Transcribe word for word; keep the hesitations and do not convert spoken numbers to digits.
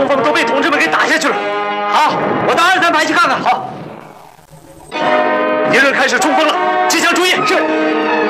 中锋都被同志们给打下去了。好，我到二三排去看看。好，敌人开始冲锋了，机枪注意。是。